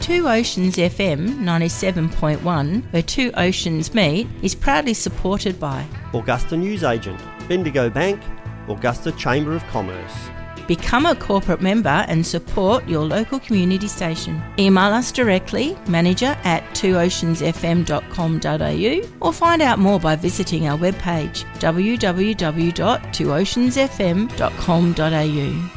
Two Oceans FM 97.1, where two oceans meet, is proudly supported by Augusta Newsagent, Bendigo Bank, Augusta Chamber of Commerce. Become a corporate member and support your local community station. Email us directly, manager@twooceansfm.com.au, or find out more by visiting our webpage www.twooceansfm.com.au.